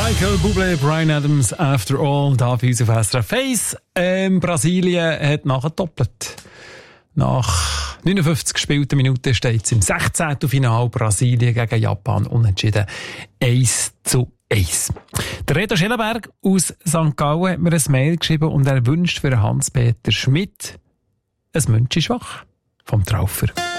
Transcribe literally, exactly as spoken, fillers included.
Michael Bublé, Bryan Adams, After All, da bei uns auf S R F eins. Ähm, Brasilien hat nachgedoppelt. Nach neunundfünfzig gespielten Minuten steht es im sechzehnten Final Brasilien gegen Japan unentschieden eins zu eins. Der Reto Schellenberg aus Sankt Gallen hat mir ein Mail geschrieben und er wünscht für Hans-Peter Schmidt ein Münchischwach vom Traufer.